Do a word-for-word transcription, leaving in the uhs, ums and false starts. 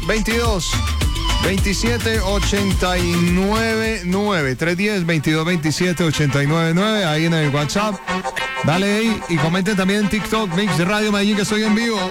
veintidós veintisiete ochenta y nueve nueve. tres uno cero, veintidós veintisiete ochenta y nueve nueve. Ahí en el WhatsApp. Dale ahí y comenten también en TikTok, Mix de Radio Medellín, que estoy en vivo.